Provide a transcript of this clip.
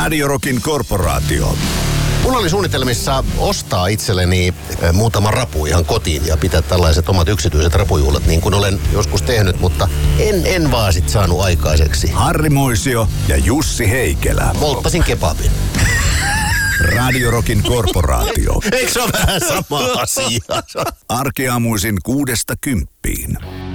Radio Rockin korporaatio. Mulla oli suunnitelmissa ostaa itselleni muutama rapu ihan kotiin ja pitää tällaiset omat yksityiset rapujuhlat niin kuin olen joskus tehnyt, mutta en vaan sit saanut aikaiseksi. Harri Moisio ja Jussi Heikelä. Polttasin kebabin. Radio Rockin korporaatio. Eikö se ole vähän sama asia? Arkiaamuisin 6–10.